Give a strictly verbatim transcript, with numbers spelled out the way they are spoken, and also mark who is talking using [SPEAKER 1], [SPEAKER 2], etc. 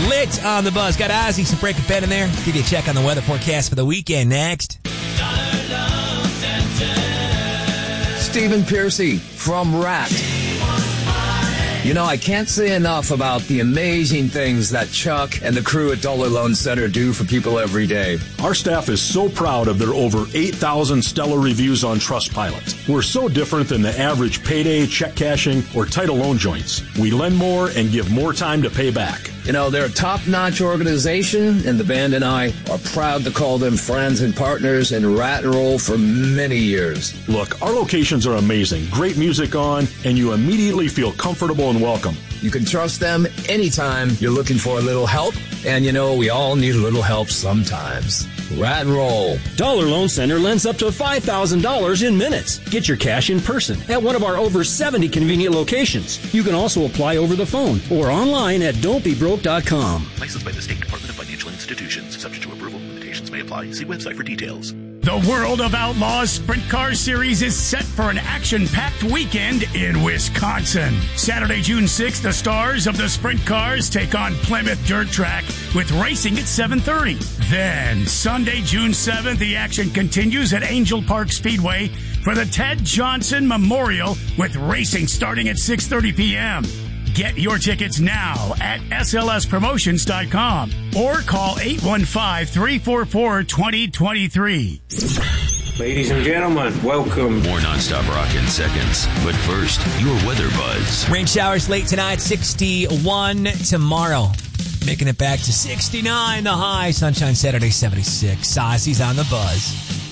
[SPEAKER 1] Lit on the buzz. Got Ozzy, some break of bed in there. Give you a check on the weather forecast for the weekend next.
[SPEAKER 2] Stephen Piercy from Rat. You know, I can't say enough about the amazing things that Chuck and the crew at Dollar Loan Center do for people every day.
[SPEAKER 3] Our staff is so proud of their over eight thousand stellar reviews on Trustpilot. We're so different than the average payday, check cashing, or title loan joints. We lend more and give more time to pay back.
[SPEAKER 2] You know, they're a top-notch organization, and the band and I are proud to call them friends and partners in Rat and Roll for many years.
[SPEAKER 3] Look, our locations are amazing. Great music on, and you immediately feel comfortable and welcome.
[SPEAKER 2] You can trust them anytime you're looking for a little help, and you know, we all need a little help sometimes. Rat and Roll.
[SPEAKER 4] Dollar Loan Center lends up to five thousand dollars in minutes. Get your cash in person at one of our over seventy convenient locations. You can also apply over the phone or online at don't be broke dot com.
[SPEAKER 5] Licensed by the State Department of Financial Institutions. Subject to approval. Limitations may apply. See website for details.
[SPEAKER 6] The World of Outlaws Sprint Car Series is set for an action-packed weekend in Wisconsin. Saturday, June sixth, the stars of the sprint cars take on Plymouth Dirt Track with racing at seven thirty. Then, Sunday, June seventh, the action continues at Angel Park Speedway for the Ted Johnson Memorial with racing starting at six thirty p.m. Get your tickets now at S L S promotions dot com or call eight one five, three four four, two zero two three.
[SPEAKER 7] Ladies and gentlemen, welcome.
[SPEAKER 5] More nonstop rock in seconds. But first, your weather buzz.
[SPEAKER 1] Rain showers late tonight, sixty-one tomorrow. Making it back to sixty-nine, the high. Sunshine Saturday, seventy-six. Ozzy's on the buzz.